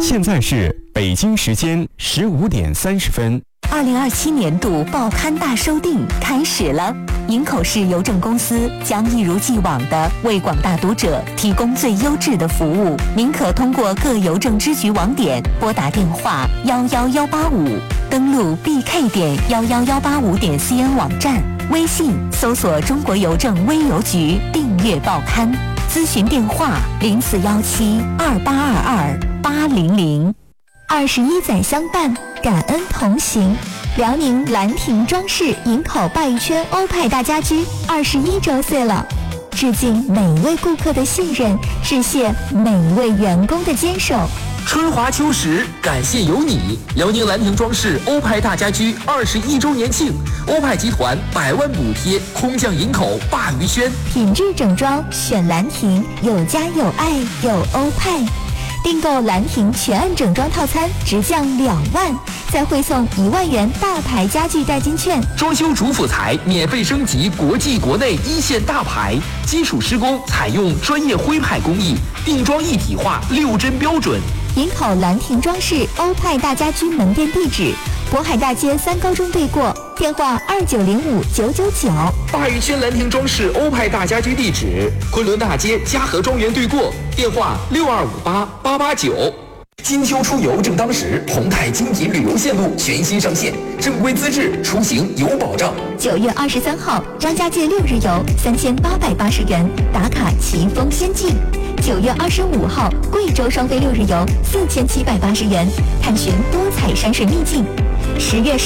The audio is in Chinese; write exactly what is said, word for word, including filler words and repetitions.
现在是北京时间十五点三十分。 二零二七年度报刊大收订开始了，营口市邮政公司将一如既往地为广大读者提供最优质的服务。您可通过各邮政支局网点拨打电话幺幺幺八五，登录 b k 点幺幺幺八五点 c n 网站，微信搜索中国邮政微邮局订阅报刊，咨询电话零四幺七二八二二八零零。二十一载相伴，感恩同行。辽宁兰亭装饰营口鲅鱼圈欧派大家居二十一周岁了，致敬每一位顾客的信任，致谢每一位员工的坚守。 春华秋实，感谢有你！辽宁兰亭装饰欧派大家居二十一周年庆，欧派集团百万补贴，空降营口鲅鱼圈， 品质整装选兰亭，有家有爱有欧派。订购兰亭全案整装套餐直降两万，再汇送一万元大牌家具代金券。 装修主辅材免费升级国际国内一线大牌，基础施工采用专业徽派工艺，定装一体化，六针标准。 营口兰亭装饰欧派大家居门店地址：渤海大街三高中对过，电话二九零五九九九。 鲅鱼圈兰亭装饰欧派大家居地址：昆仑大街嘉禾庄园对过，电话六二五八八八九。金秋出游正当时，宏泰精品旅游线路全新上线，正规资质，出行有保障。 九月二十三号，张家界六日游三千八百八十元，打卡奇峰仙境。九月二十五号，贵州双飞六日游四千七百八十元，探寻多彩山水秘境。十月